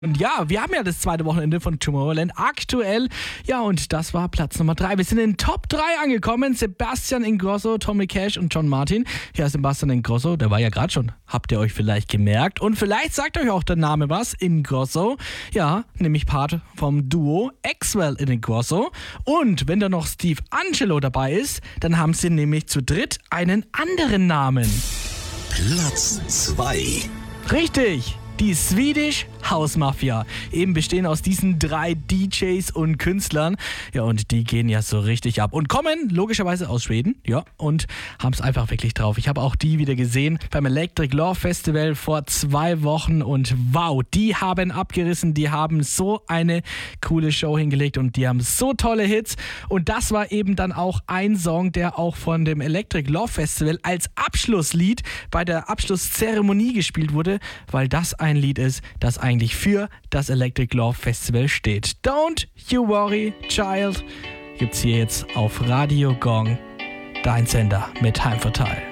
Und ja, wir haben ja das zweite Wochenende von Tomorrowland aktuell. Ja, und das war Platz Nummer 3. Wir sind in den Top 3 angekommen. Sebastian Ingrosso, Tommy Cash und John Martin. Ja, Sebastian Ingrosso, der war ja gerade schon. Habt ihr euch vielleicht gemerkt? Und vielleicht sagt euch auch der Name was, Ingrosso. Ja, nämlich Part vom Duo Axwell in Ingrosso. Und wenn da noch Steve Angelo dabei ist, dann haben sie nämlich zu dritt einen anderen Namen. Platz 2. Richtig! Die Swedish House Mafia. Eben bestehen aus diesen 3 DJs und Künstlern. Ja, und die gehen ja so richtig ab. Und kommen logischerweise aus Schweden. Ja, und haben es einfach wirklich drauf. Ich habe auch die wieder gesehen beim Electric Love Festival vor 2 Wochen. Und wow, die haben abgerissen. Die haben so eine coole Show hingelegt. Und die haben so tolle Hits. Und das war eben dann auch ein Song, der auch von dem Electric Love Festival als Abschlusslied bei der Abschlusszeremonie gespielt wurde. Weil das ein Lied ist, das eigentlich für das Electric Love Festival steht. Don't You Worry, Child gibt's hier jetzt auf Radio Gong, dein Sender mit Heimvorteil.